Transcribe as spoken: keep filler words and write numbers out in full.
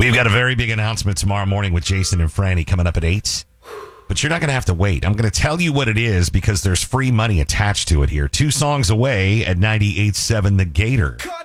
We've got a very big announcement tomorrow morning with Jason and Franny coming up at eight. But you're not going to have to wait. I'm going to tell you what it is because there's free money attached to it here. Two songs away at ninety-eight point seven The Gator.